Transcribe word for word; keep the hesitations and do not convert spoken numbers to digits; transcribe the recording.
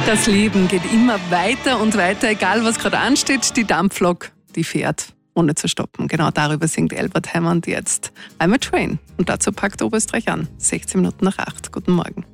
Das Leben geht immer weiter und weiter, egal was gerade ansteht. Die Dampflok, die fährt, ohne zu stoppen. Genau darüber singt Albert Hammond jetzt I'm a Train. Und dazu packt Oberösterreich an. sechzehn Minuten nach acht. Guten Morgen.